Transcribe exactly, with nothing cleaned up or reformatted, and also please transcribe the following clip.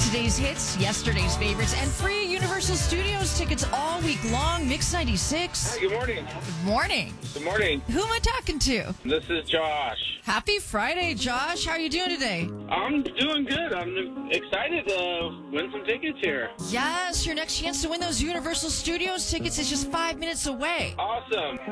today's hits, yesterday's favorites, and free Universal Studios tickets all week long. Mix ninety-six. Hi, good morning. Good morning. Good morning. Who am I talking to? This is Josh. Happy Friday, Josh. How are you doing today? I'm doing good. I'm excited to win some tickets here. Yes, your next chance to win those Universal Studios tickets is just five minutes away. Awesome.